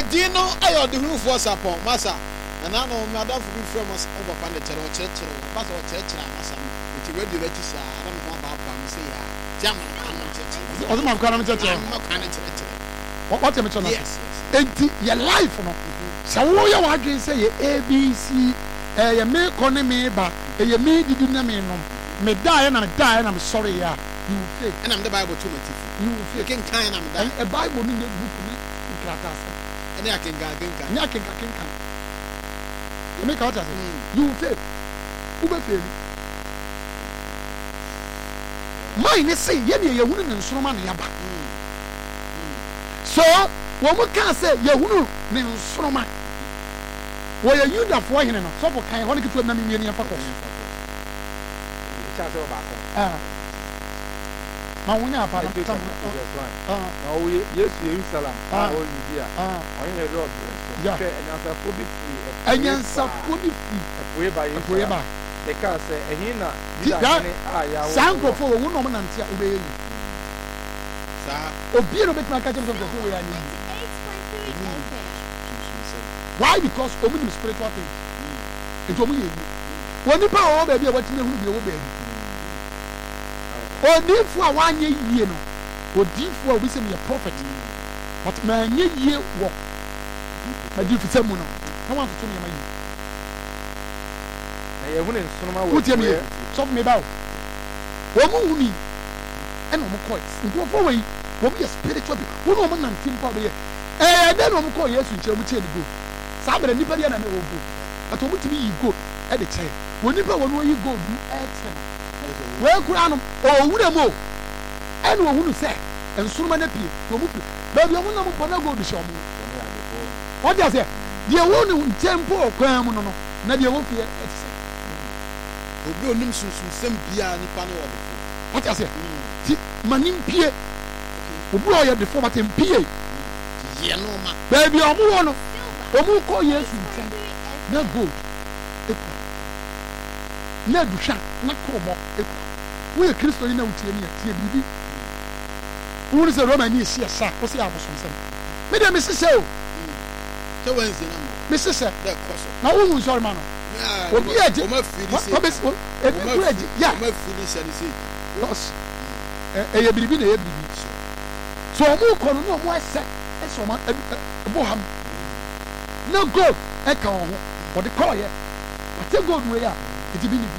Edino ayo the roof was upon massa. And I know Madame for from us over Pandetero Church, but or church, massa, which you ready to say, I don't know about say, German, I'm not church. What am I? Yes, your life, no. So, what you say, ABC, a me economy, but a me did not mean me die and I die, and I'm sorry, yeah. You fake, and I'm the Bible too much. You can kind of a Bible in the book. And I can go. You make out you fail. Who will fail? Mine is saying, you wouldn't and so many yaba. So, what we can say, you wouldn't and so much. Where you that for him, so for kind of want to get to a million for Mawunya pa na we yes Jerusalem all media on the road enyansa podi fi we ba the car say ehina ya sanko fo wo no nante obeyi sa obi no betima ka jemso ko we ani why? Because omu spiritual things it omu ye woni pa o ba bi e watime hu bi o ba bi Odifu a wanye yie no odifu a we say me a prophet but ma nye yie wo ma di fita mu no na wan to me ma yi na ye hu ne nsonoma wo wuti me so me ba wo mu hu mi e no mo ko nko fo we wo be spiritual wo no mo nan tim pa be de no mo ko Yesu nche mu che ni go sa bere nipa dia na me wo go but wo mutimi yi go e de che wo nipa wo no yi go du e che where Kurano or Wudamo and who say, and Suman appear to move. But you won't go to show me. What does it? The one temple or cram, no, not your own fear. Obi some beer and panel. What does it? Manim Pier. Obi at the format in Pier. Yanoma. Baby, I'm one of who call yes, no good. Na dusha na kromo ekura we Kristo ni na utie ni atie bibi wuri se Roma ni esi asa o se abosom sem me dem se se o se wenze na mo me se se de koso na wo sorry man obi aje o ma fili se o ma aje ya o ma fili se ni se los ye bibi na ye bibi so o mu kono no mo ese so ma bo ham no go e ka ho o de call ye ate go we ya it be ni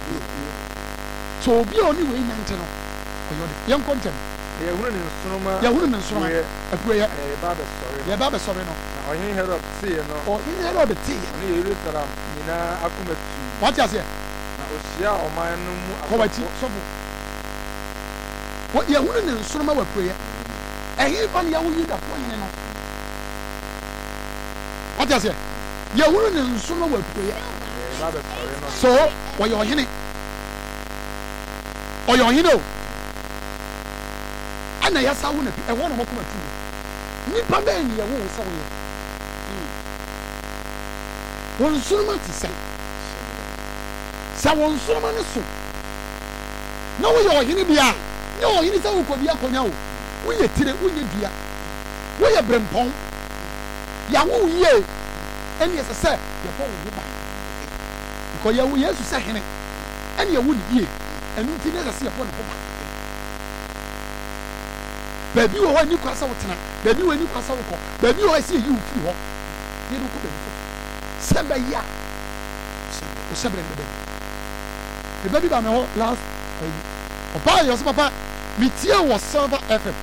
so obi oni we nyante no oyode yen content ye hunu ne nsonoma akure ya ba be sorry no na ohin Herod see no ohin Herod see oni Jerusalem nyina akomatu what you say na osia oman no mu akobati sobo what ye hunu ne nsonoma wa kure ya ehin fa ne ya wo yi da fo yin no what you say ye hunu ne nsonoma wa kure ya so what you hini oyo hino ana ya sawo na e wona mo kuma tu nipa be ni ye wo sawo ye won suruma ti sai sa won suruma ne so na wo yo hini bia na wo hini sawo ko bia konya wo wo ye tire wo ye dua wo ye brempon ya wo ye eni ye se ye fo wo ba ko ya wo Yesu sa hene eni ye wo ni ye enu ti na se ye fo ne ba baby wo ni kwasa wo tena baby wo ni kwasa wo ko baby wo se yi wo firi ho ye no ko baby sebe ya o sebe ne baby the baby ba me ho last oba yo so papa mi tie wo Silver FM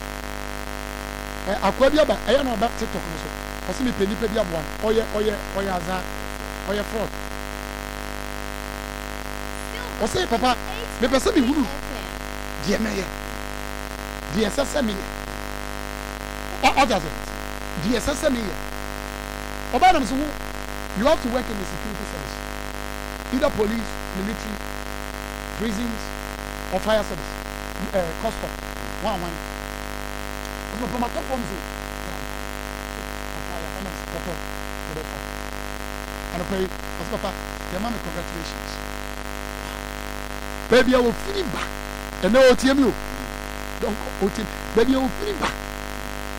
akwa bia ba eya na oba TikTok no so o se mi pe ni pe bia boan oye aza oye fraud o se papa me pese mi hunu die meye die sese mi o does it die sese mi oba na so you have to work in the security service either police, military, prisons or fire service custom one o papa ma to form so and pray papa your mama congratulations baby I will feel back and no tell me don't o baby I will feel back